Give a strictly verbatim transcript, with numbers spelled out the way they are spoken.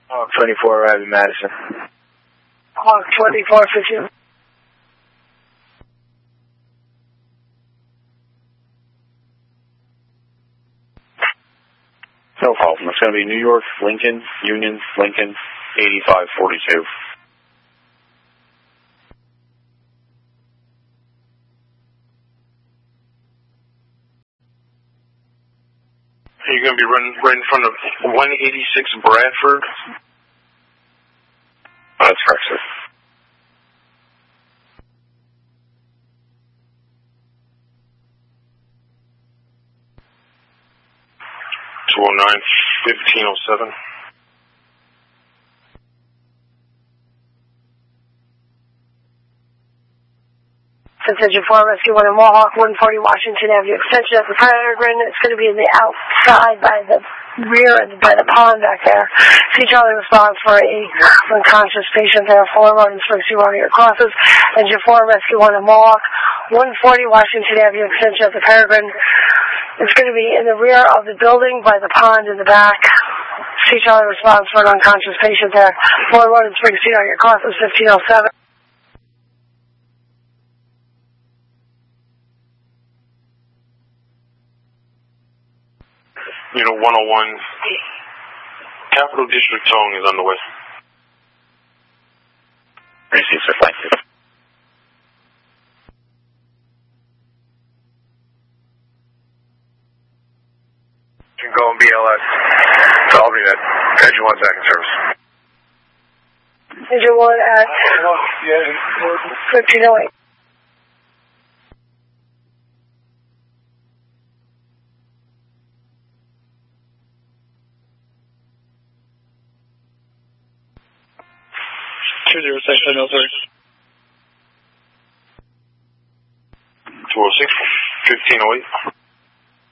Hawk twenty-four, arriving Madison. Hawk twenty-four, fifteen. No problem. It's going to be New York, Lincoln, Union, Lincoln, eighty-five forty-two. Are you going to be running right in front of one eighty-six Bradford? That's correct, sir. two oh nine, fifteen oh seven. Attention four, Rescue one in Mohawk, one forty Washington Avenue extension of the Peregrine. It's going to be in the outside by the rear and by the pond back there. See Charlie responds for a unconscious patient there. Four Rodents for one of your crosses. Engine four, Rescue one in Mohawk, one forty Washington Avenue extension of the Peregrine. It's going to be in the rear of the building by the pond in the back. See Charlie responds for an unconscious patient there. Four Rodents for one of your crosses, fifteen oh seven. You know, one oh one, Capital District towing is on the way. Received, sir. Thank you. You can go on B L S to Albany at Engine one back in service. Engine one at fifteen oh eight. two zero six, I know, sir. two oh six, fifteen oh eight.